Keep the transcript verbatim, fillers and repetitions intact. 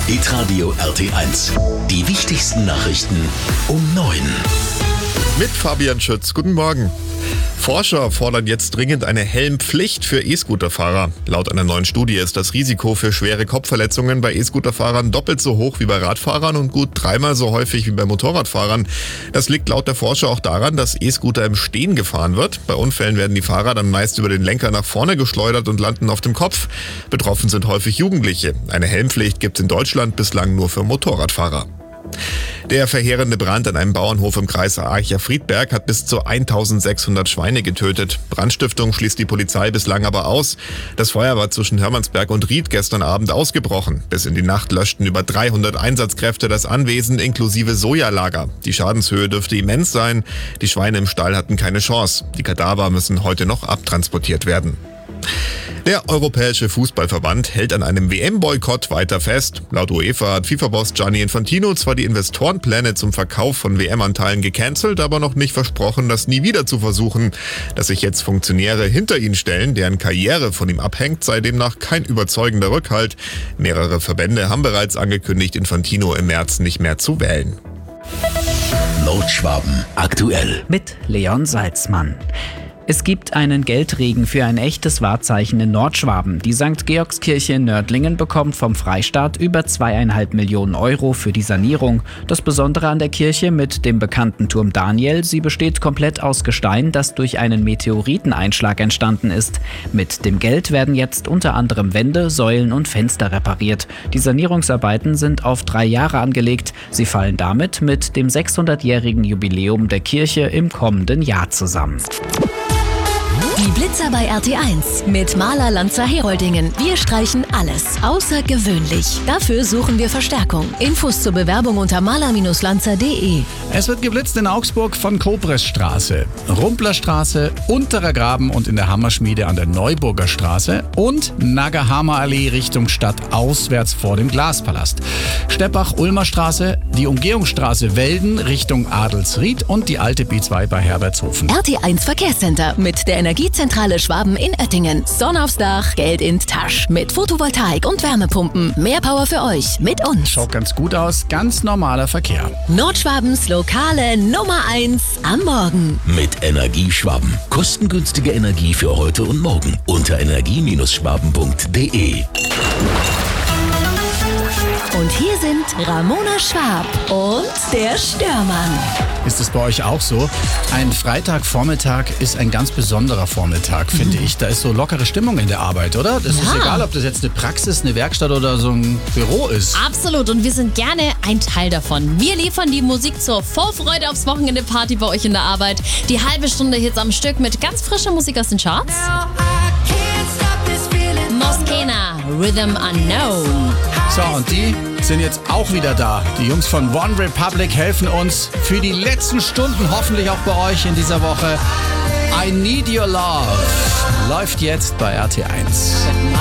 Hitradio R T eins. Die wichtigsten Nachrichten um neun. Mit Fabian Schütz. Guten Morgen. Forscher fordern jetzt dringend eine Helmpflicht für E-Scooterfahrer. Laut einer neuen Studie ist das Risiko für schwere Kopfverletzungen bei E-Scooterfahrern doppelt so hoch wie bei Radfahrern und gut dreimal so häufig wie bei Motorradfahrern. Das liegt laut der Forscher auch daran, dass E-Scooter im Stehen gefahren wird. Bei Unfällen werden die Fahrer dann meist über den Lenker nach vorne geschleudert und landen auf dem Kopf. Betroffen sind häufig Jugendliche. Eine Helmpflicht gibt es in Deutschland bislang nur für Motorradfahrer. Der verheerende Brand an einem Bauernhof im Kreis Archa-Friedberg hat bis zu eintausendsechshundert Schweine getötet. Brandstiftung schließt die Polizei bislang aber aus. Das Feuer war zwischen Hermannsberg und Ried gestern Abend ausgebrochen. Bis in die Nacht löschten über dreihundert Einsatzkräfte das Anwesen inklusive Sojalager. Die Schadenshöhe dürfte immens sein. Die Schweine im Stall hatten keine Chance. Die Kadaver müssen heute noch abtransportiert werden. Der Europäische Fußballverband hält an einem W M-Boykott weiter fest. Laut UEFA hat FIFA-Boss Gianni Infantino zwar die Investorenpläne zum Verkauf von W M-Anteilen gecancelt, aber noch nicht versprochen, das nie wieder zu versuchen. Dass sich jetzt Funktionäre hinter ihn stellen, deren Karriere von ihm abhängt, sei demnach kein überzeugender Rückhalt. Mehrere Verbände haben bereits angekündigt, Infantino im März nicht mehr zu wählen. Nordschwaben aktuell. Mit Leon Salzmann. Es gibt einen Geldregen für ein echtes Wahrzeichen in Nordschwaben. Die Sankt Georgskirche in Nördlingen bekommt vom Freistaat über zweieinhalb Millionen Euro für die Sanierung. Das Besondere an der Kirche mit dem bekannten Turm Daniel, sie besteht komplett aus Gestein, das durch einen Meteoriteneinschlag entstanden ist. Mit dem Geld werden jetzt unter anderem Wände, Säulen und Fenster repariert. Die Sanierungsarbeiten sind auf drei Jahre angelegt. Sie fallen damit mit dem sechshundertjährigen Jubiläum der Kirche im kommenden Jahr zusammen. Die Blitzer bei R T eins mit Maler Lanzer Heroldingen. Wir streichen alles außergewöhnlich. Dafür suchen wir Verstärkung. Infos zur Bewerbung unter maler Lanzer punkt de. Es wird geblitzt in Augsburg von Kopresstraße, Rumplerstraße, Unterer Graben und in der Hammerschmiede an der Neuburger Straße und Nagahama Allee Richtung Stadt auswärts vor dem Glaspalast. Steppach-Ulmer Straße, die Umgehungsstraße Welden Richtung Adelsried und die alte B zwei bei Herbertshofen. R T eins Verkehrscenter mit der Energiezentrale Schwaben in Oettingen. Sonne aufs Dach, Geld in Tasch. Mit Photovoltaik und Wärmepumpen. Mehr Power für euch mit uns. Schaut ganz gut aus, ganz normaler Verkehr. Nordschwabens lokale Nummer eins am Morgen. Mit Energieschwaben. Kostengünstige Energie für heute und morgen. Unter energie Schwaben punkt de. Und hier sind Ramona Schwab und der Störmann. Ist es bei euch auch so? Ein Freitagvormittag ist ein ganz besonderer Vormittag, finde ich. Da ist so lockere Stimmung in der Arbeit, oder? Das Ja. ist egal, ob das jetzt eine Praxis, eine Werkstatt oder so ein Büro ist. Absolut, und wir sind gerne ein Teil davon. Wir liefern die Musik zur Vorfreude aufs Wochenende-Party bei euch in der Arbeit. Die halbe Stunde Hits am Stück mit ganz frischer Musik aus den Charts. Moskena, Rhythm Unknown. So, und die sind jetzt auch wieder da. Die Jungs von One Republic helfen uns für die letzten Stunden, hoffentlich auch bei euch in dieser Woche. I Need Your Love läuft jetzt bei R T eins.